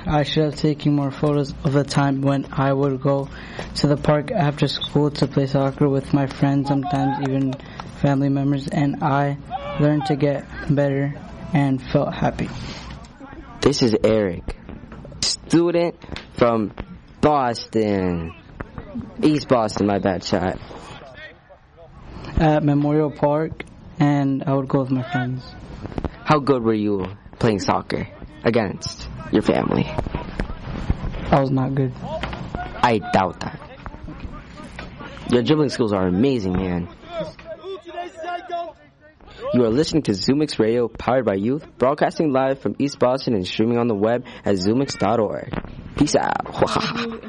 I should have taken more photos of the time when I would go to the park after school to play soccer with my friends, sometimes even family members, and I learned to get better and felt happy. This is Eric, student from Boston. East Boston, my bad, chat. At Memorial Park, and I would go with my friends. How good were you playing soccer against your family? I was not good. I doubt that. Your dribbling skills are amazing, man. You are listening to ZooMix Radio, powered by youth, broadcasting live from East Boston and streaming on the web at zoomix.org. Peace out.